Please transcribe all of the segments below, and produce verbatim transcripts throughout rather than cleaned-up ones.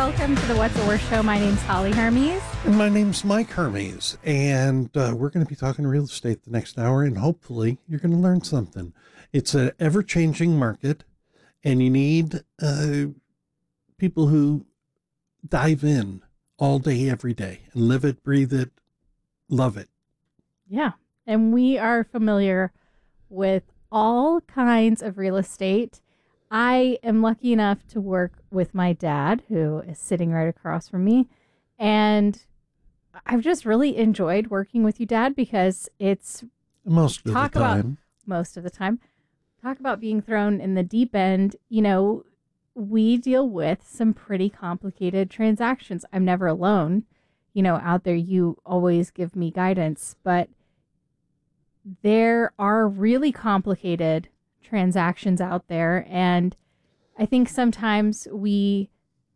Welcome to the What's the Worst Show. My name's Holly Hermes. And my name's Mike Hermes. And uh, we're going to be talking real estate the next hour, and hopefully you're going to learn something. It's an ever-changing market, and you need uh, people who dive in all day, every day, and live it, breathe it, love it. Yeah. And we are familiar with all kinds of real estate. I am lucky enough to work with my dad, who is sitting right across from me. And I've just really enjoyed working with you, Dad, because it's most of talk the time. About, most of the time. Talk about being thrown in the deep end. You know, we deal with some pretty complicated transactions. I'm never alone. You know, out there, you always give me guidance, but there are really complicated transactions out there. And I think sometimes we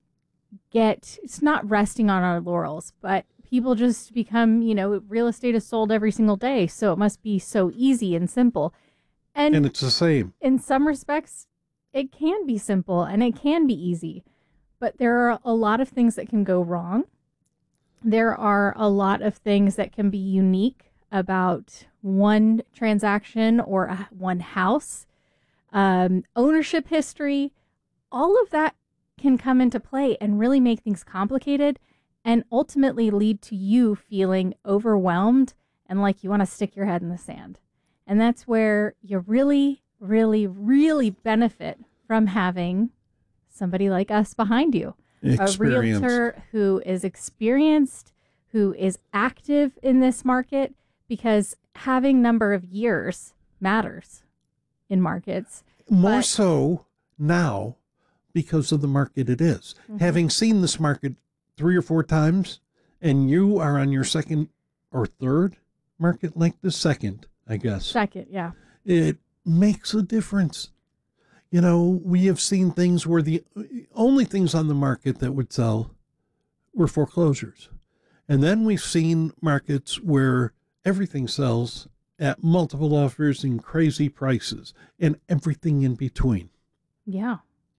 get, it's not resting on our laurels, but people just become, you know, real estate is sold every single day, so it must be so easy and simple. And, and it's the same. In some respects, it can be simple and it can be easy, but there are a lot of things that can go wrong. There are a lot of things that can be unique about one transaction or a, one house. Um, ownership history, all of that can come into play and really make things complicated and ultimately lead to you feeling overwhelmed and like you want to stick your head in the sand. And that's where you really, really, really benefit from having somebody like us behind you. A realtor who is experienced, who is active in this market, because having number of years matters in markets. More but, so now because of the market it is. Mm-hmm. Having seen this market three or four times, and you are on your second or third market like the second, I guess. Second, yeah. It makes a difference. You know, we have seen things where the only things on the market that would sell were foreclosures. And then we've seen markets where everything sells at multiple offers and crazy prices and everything in between. Yeah.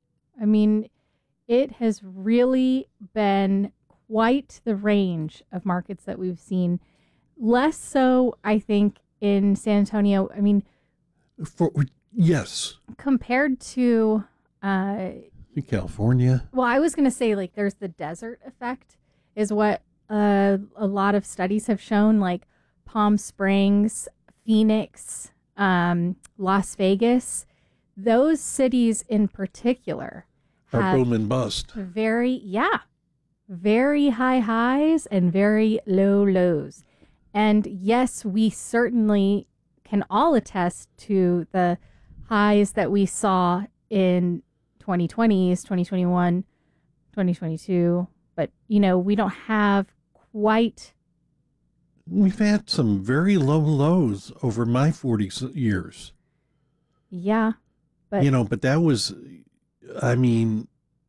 I mean, it has really been quite the range of markets that we've seen. Less so, I think, in San Antonio. I mean, For, yes. Compared to uh, in California. Well, I was going to say, like, there's the desert effect is what uh, a lot of studies have shown, like Palm Springs, Phoenix, um, Las Vegas. Those cities in particular are boom and bust. Very, yeah, very high highs and very low lows. And yes, we certainly can all attest to the highs that we saw in twenty twenties, twenty twenty-one, twenty twenty-two. But, you know, we don't have quite. We've had some very low lows over my forty years. Yeah. But, you know, but that was, I mean,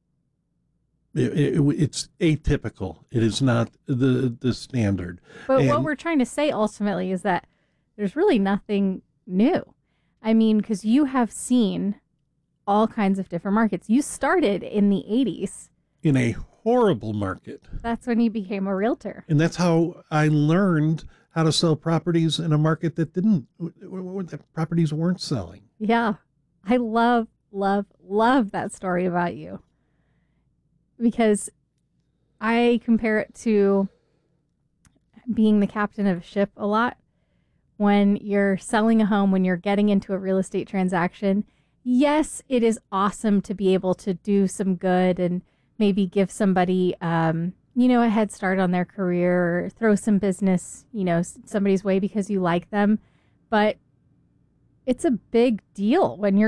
it, it, it's atypical. It is not the, the standard. But and, what we're trying to say ultimately is that there's really nothing new. I mean, because you have seen all kinds of different markets. You started in the eighties. In a horrible market. That's when you became a realtor. And that's how I learned how to sell properties in a market that didn't, that properties weren't selling. Yeah. I love, love, love that story about you. Because I compare it to being the captain of a ship a lot. When you're selling a home, when you're getting into a real estate transaction, yes, it is awesome to be able to do some good and maybe give somebody, um, you know, a head start on their career or throw some business, you know, somebody's way because you like them. But it's a big deal when you're